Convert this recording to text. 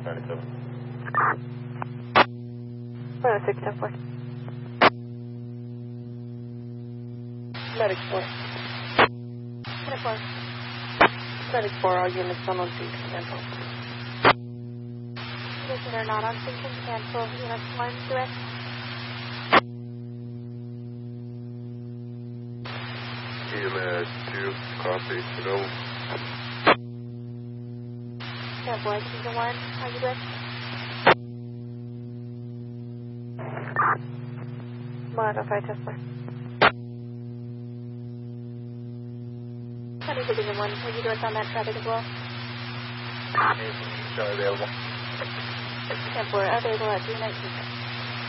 97. 106, 10-4. Medic 4. Medic 4. Medic 4, all units on scene, cancel. Conditioner not on station, cancel. Units 1, direct. EMS 2, copy, Chernobyl. Cancel, Execution 1, are you direct? Modify 10-4. County Division 1, are you direct on that traffic as well? Anything available? 10-4, available at 319.